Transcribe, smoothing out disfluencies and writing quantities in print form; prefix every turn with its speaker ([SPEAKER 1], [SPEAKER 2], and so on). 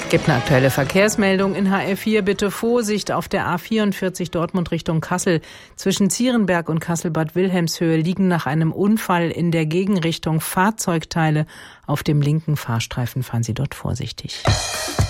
[SPEAKER 1] Gibt eine aktuelle Verkehrsmeldung in HR4. Bitte Vorsicht auf der A44 Dortmund Richtung Kassel. Zwischen Zierenberg und Kassel-Bad Wilhelmshöhe liegen nach einem Unfall in der Gegenrichtung Fahrzeugteile auf dem linken Fahrstreifen. Fahren Sie dort vorsichtig.